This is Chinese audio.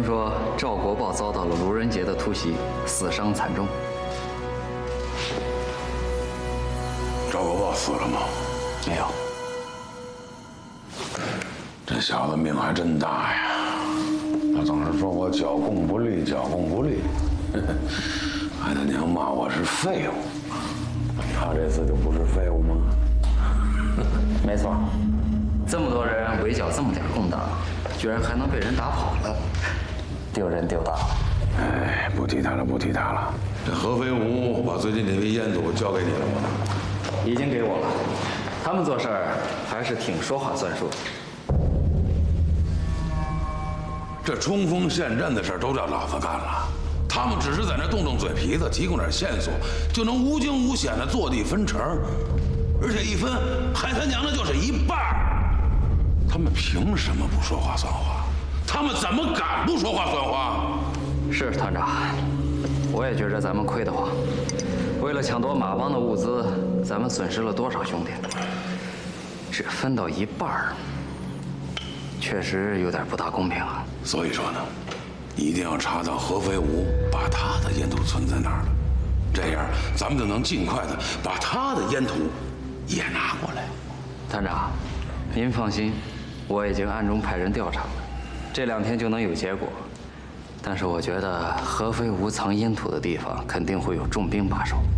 说赵国豹遭到了卢仁杰的突袭，死伤惨重。 赵国豹死了吗？ 没有。 这小子命还真大呀！他总是说我剿共不利，剿共不利，还他娘骂我是废物。他这次就不是废物吗？ 没错。这么多人围剿这么点共党，居然还能被人打跑了，丢人丢大了。 哎，不提他了，不提他了。 这合肥吴把最近那批烟土交给你了吗？ 已经给我了。他们做事儿还是挺说话算数的。 这冲锋陷阵的事都叫老子干了，他们只是在那动动嘴皮子，提供点线索，就能无惊无险的坐地分成，而且一分还他娘的就是一半儿。他们凭什么不说话算话？他们怎么敢不说话算话？ 是团长，我也觉着咱们亏得慌。为了抢夺马帮的物资，咱们损失了多少兄弟？只分到一半儿，确实有点不大公平啊。 所以说呢，一定要查到合肥吴把他的烟土存在哪儿了，这样咱们就能尽快的把他的烟土也拿过来。 团长，您放心，我已经暗中派人调查了，这2天就能有结果。但是我觉得合肥吴藏烟土的地方肯定会有重兵把守。